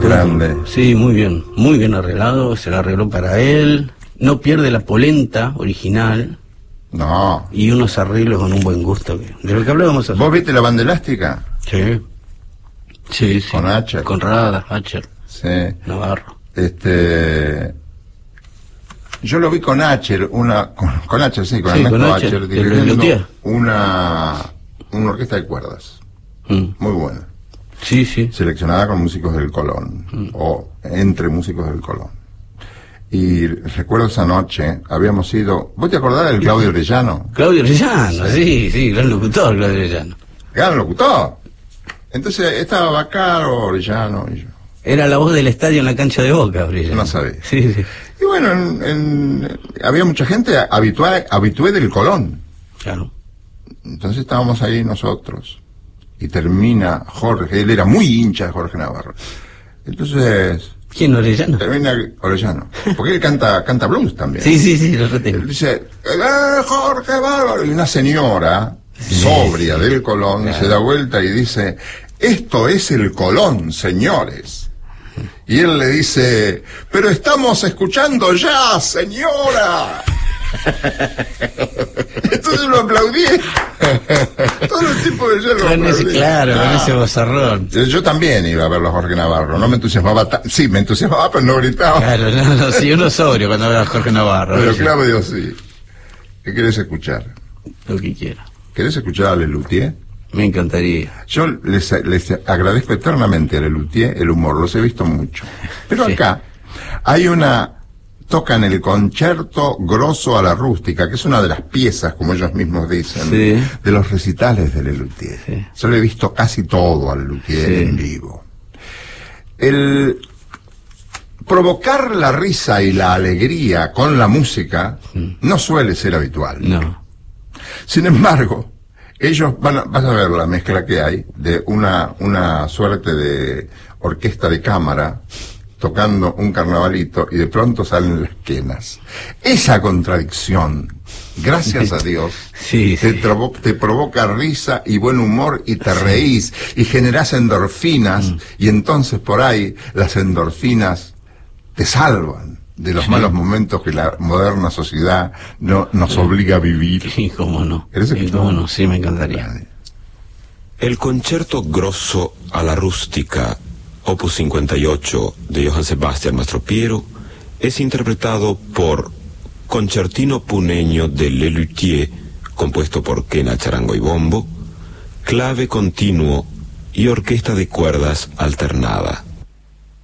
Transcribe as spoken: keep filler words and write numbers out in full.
Grande. Sí, muy bien, muy bien arreglado, se lo arregló para él, no pierde la polenta original. No. Y unos arreglos con un buen gusto, de lo que hablábamos hace. ¿Vos viste la banda elástica? Sí. Sí, sí. Con Acher. Con Rada, Acher. Sí. Navarro. Este... Yo lo vi con Acher, una... Con, con Acher, sí, con sí, Ernesto con Acher, Acher, dirigiendo una... una orquesta de cuerdas. Mm. Muy buena. Sí, sí. Seleccionada con músicos del Colón. Mm. O entre músicos del Colón. Y recuerdo esa noche, habíamos ido... ¿Vos te acordás del Claudio Orellano? Claudio Orellano, sí, sí, gran locutor, Claudio Orellano. Gran locutor. Entonces estaba Bacaro, Orellano y yo. Era la voz del estadio en la cancha de Boca, Orellano. No sabía. Sí, sí. Y bueno, en, en, había mucha gente habitué, habitué del Colón. Claro. Entonces estábamos ahí nosotros. Y termina Jorge, él era muy hincha de Jorge Navarro. Entonces... ¿Quién, Orellano? Termina Orellano. Porque él canta, canta blues también. Sí, sí, sí, lo retengo. Él dice, ¡eh, Jorge Bárbaro! Y una señora, sí, sobria del Colón, claro, se da vuelta y dice, esto es el Colón, señores. Y él le dice, pero estamos escuchando ya, señora. Entonces lo aplaudí. Todos los tipos de yo lo con ese, claro, ah, con ese vozarrón. Yo, yo también iba a verlo a Jorge Navarro. No me entusiasmaba, sí, me entusiasmaba, pero no gritaba. Claro, no, no, sí, uno sobrio cuando ve a Jorge Navarro. Pero Claudio sí. ¿Qué querés escuchar? Lo que quiera. ¿Querés escuchar a Lelutier? Me encantaría. Yo les, les agradezco eternamente a Lelutier el humor, los he visto mucho. Pero sí, acá hay una... Tocan el Concerto Grosso a la Rústica, que es una de las piezas, como ellos mismos dicen, sí, de los recitales de Lelutier. Sí. Yo le he visto casi todo a Lelutier, sí, en vivo. El provocar la risa y la alegría con la música sí, no suele ser habitual. No. Sin embargo, ellos van a, vas a ver la mezcla que hay de una, una suerte de orquesta de cámara tocando un carnavalito y de pronto salen las quenas. Esa contradicción, gracias a Dios, sí, te, sí, provo te provoca risa y buen humor y te reís y generás endorfinas mm. y entonces por ahí las endorfinas te salvan de los sí, malos momentos que la moderna sociedad no, nos sí, obliga a vivir. Sí, cómo no. Sí, cómo no, sí, me encantaría. El Concerto Grosso a la Rústica, Opus cincuenta y ocho, de Johann Sebastian Mastropiero, es interpretado por Concertino Puneño de Lelutier, compuesto por quena, charango y bombo, clave continuo y orquesta de cuerdas alternada.